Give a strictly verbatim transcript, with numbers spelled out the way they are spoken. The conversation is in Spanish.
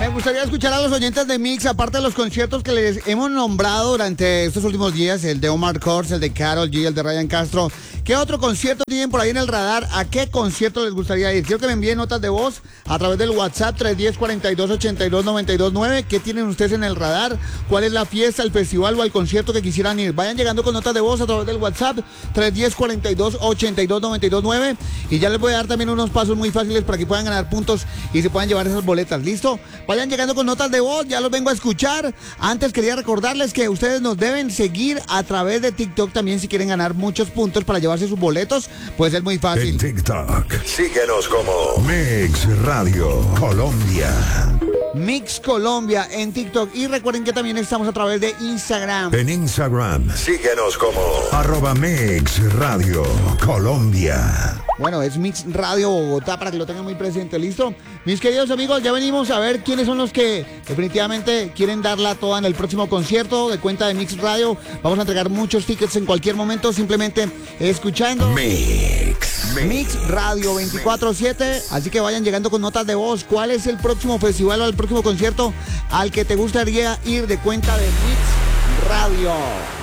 Me gustaría escuchar a los oyentes de Mix, aparte de los conciertos que les hemos nombrado durante estos últimos días, el de Omar Courtz, el de Karol G, el de Ryan Castro. ¿Qué otro concierto tienen por ahí en el radar? ¿A qué concierto les gustaría ir? Quiero que me envíen notas de voz a través del WhatsApp tres uno cero, cuarenta y dos, ochenta y dos, noventa y dos nueve. ¿Qué tienen ustedes en el radar? ¿Cuál es la fiesta, el festival o el concierto que quisieran ir? Vayan llegando con notas de voz a través del WhatsApp tres uno cero, cuarenta y dos, ochenta y dos, noventa y dos nueve. Y ya les voy a dar también unos pasos muy fáciles para que puedan ganar puntos y se puedan llevar esas boletas. ¿Listo? Vayan llegando con notas de voz, ya los vengo a escuchar. Antes quería recordarles que ustedes nos deben seguir a través de TikTok también si quieren ganar muchos puntos para llevarse sus boletos. Pues es muy fácil. En TikTok, síguenos como Mix Radio Colombia. Mix Colombia en TikTok. Y recuerden que también estamos a través de Instagram. En Instagram, síguenos como arroba Mix Radio Colombia. Bueno, es Mix Radio Bogotá para que lo tengan muy presente, ¿listo? Mis queridos amigos, ya venimos a ver quiénes son los que definitivamente quieren darla toda en el próximo concierto de cuenta de Mix Radio. Vamos a entregar muchos tickets en cualquier momento, simplemente escuchando Mix, Mix, Mix Radio veinticuatro siete. Así que vayan llegando con notas de voz. ¿Cuál es el próximo festival o el próximo concierto al que te gustaría ir de cuenta de Mix Radio?